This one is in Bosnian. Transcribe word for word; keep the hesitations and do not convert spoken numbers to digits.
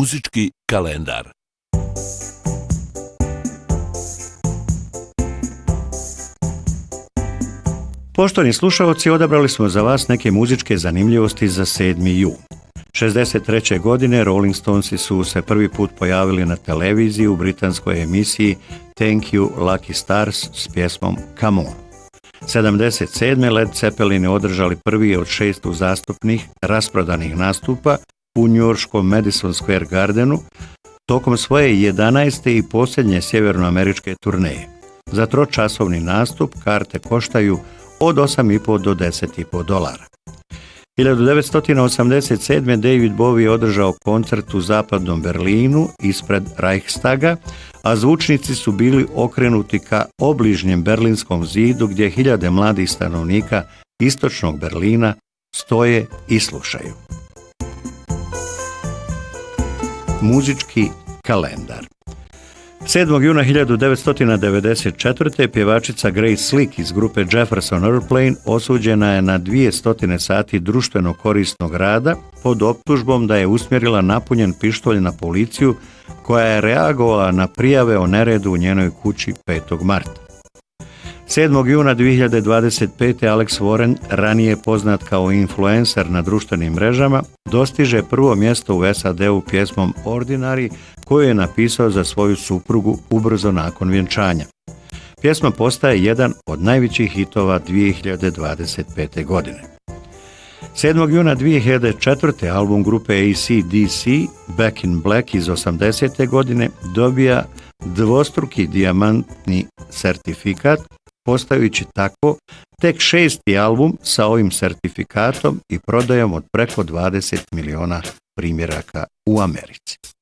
Muzički kalendar. Poštovani slušalci, odabrali smo za vas neke muzičke zanimljivosti za sedmi jun. šezdeset treće godine Rolling Stonesi su se prvi put pojavili na televiziji u britanskoj emisiji Thank You Lucky Stars s pjesmom Come On. sedamdeset sedme Led Zeppelin je održali prvi od šest uzastopnih rasprodanih nastupa u njujorškom Madison Square Gardenu tokom svoje jedanaeste i posljednje sjevernoameričke turneje. Za tročasovni nastup karte koštaju od osam i po do deset i po dolara. hiljadu devetsto osamdeset sedme David Bowie je održao koncert u zapadnom Berlinu ispred Reichstaga, a zvučnici su bili okrenuti ka obližnjem berlinskom zidu gdje hiljade mladih stanovnika istočnog Berlina stoje i slušaju. Muzički kalendar. sedmog juna hiljadu devetsto devedeset četvrte pjevačica Grace Slick iz grupe Jefferson Airplane osuđena je na dvjesto sati društveno korisnog rada pod optužbom da je usmjerila napunjen pištolj na policiju koja je reagovala na prijave o neredu u njenoj kući petog marta. sedmog juna dvije hiljade dvadeset pete Alex Warren, ranije poznat kao influencer na društvenim mrežama, dostiže prvo mjesto u S A D-u pjesmom Ordinary, koju je napisao za svoju suprugu ubrzo nakon vjenčanja. Pjesma postaje jedan od najvećih hitova dvije hiljade dvadeset pete godine. sedmog juna dvije hiljade četvrte album grupe A C D C Back in Black iz osamdesete godine dobija dvostruki dijamantni sertifikat, postajući tako tek šesti album sa ovim sertifikatom i prodajom od preko dvadeset miliona primjeraka u Americi.